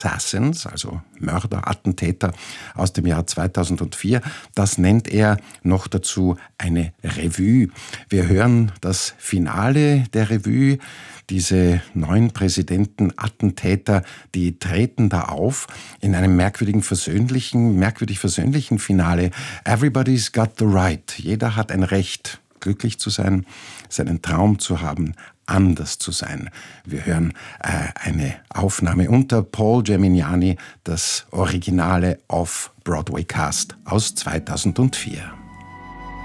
Assassins, also Mörder, Attentäter aus dem Jahr 2004. Das nennt er noch dazu eine Revue. Wir hören das Finale der Revue. Diese 9 Präsidenten, Attentäter, die treten da auf in einem merkwürdig versöhnlichen Finale. Everybody's got the right. Jeder hat ein Recht, glücklich zu sein, seinen Traum zu haben, anders zu sein. Wir hören eine Aufnahme unter Paul Gemignani, das originale Off-Broadway-Cast aus 2004.